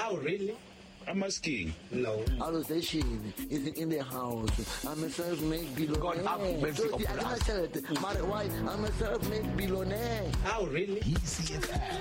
Oh, really? I'm asking. No. All station is in the house. I'm a self-made billionaire. God have mercy upon us. My wife, I'm a self-made billionaire. Oh, really? ECFM.